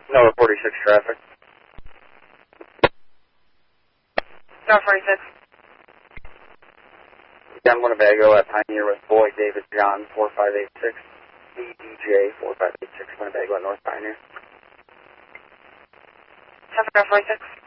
No, 46 traffic. No, 46. Again, Winnebago at Pioneer with Boyd David John 4586. BDJ 4586, Winnebago at North Pioneer. Traffic 46.